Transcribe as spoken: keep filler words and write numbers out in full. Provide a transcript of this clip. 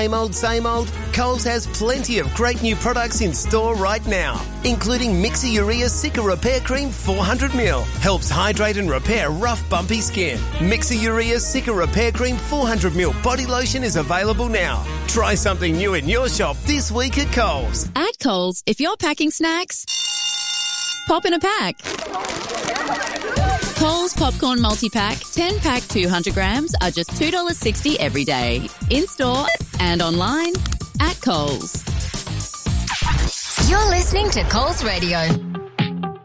Same old, same old? Coles has plenty of great new products in store right now, including Mixer-Urea Cica Repair Cream four hundred milliliters. Helps hydrate and repair rough, bumpy skin. Mixer-Urea Cica Repair Cream four hundred milliliters body lotion is available now. Try something new in your shop this week at Coles. At Coles, if you're packing snacks, pop in a pack. Coles Popcorn Multi-Pack, ten pack two hundred grams are just two dollars sixty every day. In-store and online at Coles. You're listening to Coles Radio.